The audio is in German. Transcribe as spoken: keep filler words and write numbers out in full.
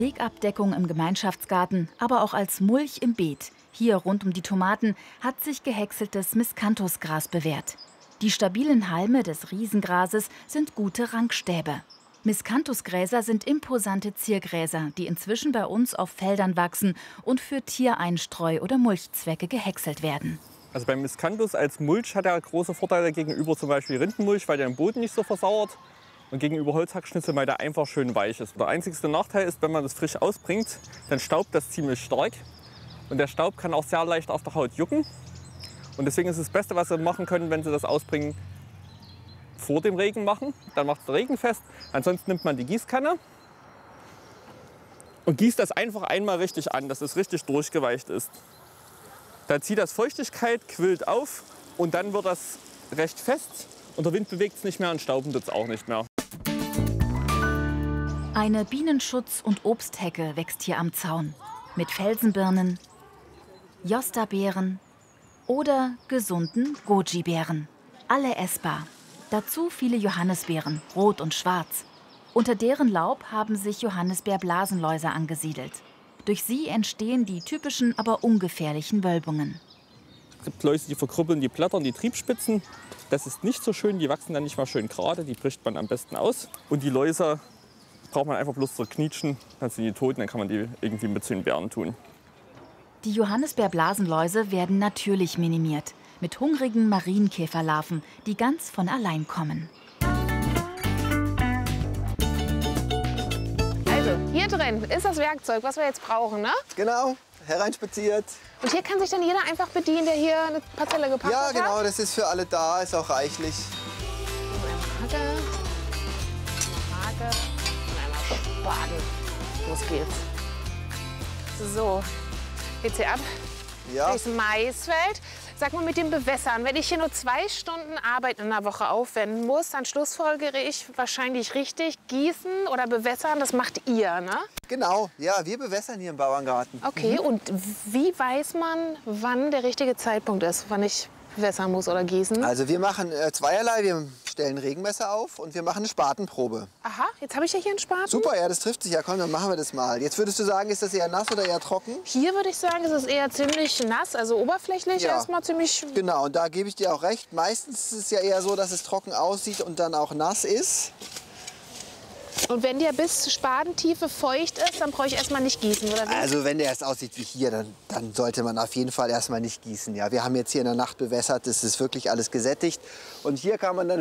Wegabdeckung im Gemeinschaftsgarten, aber auch als Mulch im Beet. Hier rund um die Tomaten hat sich gehäckseltes Miscanthusgras bewährt. Die stabilen Halme des Riesengrases sind gute Rankstäbe. Miscanthusgräser sind imposante Ziergräser, die inzwischen bei uns auf Feldern wachsen und für Tiereinstreu oder Mulchzwecke gehäckselt werden. Also beim Miscanthus als Mulch hat er große Vorteile gegenüber zum Beispiel Rindenmulch, weil der den Boden nicht so versauert. Und gegenüber Holzhackschnitzel, weil der einfach schön weich ist. Der einzigste Nachteil ist, wenn man das frisch ausbringt, dann staubt das ziemlich stark. Und der Staub kann auch sehr leicht auf der Haut jucken. Und deswegen ist das Beste, was Sie machen können, wenn Sie das ausbringen, vor dem Regen machen. Dann macht es der Regen fest. Ansonsten nimmt man die Gießkanne und gießt das einfach einmal richtig an, dass es richtig durchgeweicht ist. Dann zieht das Feuchtigkeit, quillt auf und dann wird das recht fest. Und der Wind bewegt es nicht mehr und stauben tut es auch nicht mehr. Eine Bienenschutz- und Obsthecke wächst hier am Zaun. Mit Felsenbirnen, Jostabeeren oder gesunden Goji-Beeren. Alle essbar. Dazu viele Johannisbeeren, rot und schwarz. Unter deren Laub haben sich Johannisbeerblasenläuse angesiedelt. Durch sie entstehen die typischen, aber ungefährlichen Wölbungen. Es gibt Läuse, die verkrüppeln die Blätter und die Triebspitzen. Das ist nicht so schön, die wachsen dann nicht mal schön gerade, die bricht man am besten aus. Und die Läuse braucht man einfach bloß zu knietschen, dann sind die tot, dann kann man die irgendwie mit zu den Beeren tun. Die Johannisbeerblasenläuse werden natürlich minimiert, mit hungrigen Marienkäferlarven, die ganz von allein kommen. Also, hier drin ist das Werkzeug, was wir jetzt brauchen, ne? Genau, hereinspaziert. Und hier kann sich dann jeder einfach bedienen, der hier eine Parzelle gepachtet Ja, hat? genau, das ist für alle da, ist auch reichlich. Hake, Hake und einmal Spaten. Los geht's. So, geht's hier ab Ja. durchs Maisfeld. Sag mal, mit dem Bewässern, wenn ich hier nur zwei Stunden Arbeit in der Woche aufwenden muss, dann schlussfolgere ich wahrscheinlich richtig, gießen oder bewässern, das macht ihr, ne? Genau, ja, wir bewässern hier im Bauerngarten. Okay, und wie weiß man, wann der richtige Zeitpunkt ist, wann ich bewässern muss oder gießen? Also wir machen äh, zweierlei, wir stellen Regenmesser auf und wir machen eine Spatenprobe. Aha, jetzt habe ich ja hier einen Spaten. Super, ja, das trifft sich ja, komm, dann machen wir das mal. Jetzt würdest du sagen, ist das eher nass oder eher trocken? Hier würde ich sagen, es ist eher ziemlich nass, also oberflächlich Ja. erstmal ziemlich. Genau, und da gebe ich dir auch recht. Meistens ist es ja eher so, dass es trocken aussieht und dann auch nass ist. Und wenn der bis Spadentiefe feucht ist, dann brauche ich erstmal nicht gießen, oder wie? Also wenn der erst aussieht wie hier, dann, dann sollte man auf jeden Fall erstmal nicht gießen. Ja, wir haben jetzt hier in der Nacht bewässert, das ist wirklich alles gesättigt. Und hier kann man dann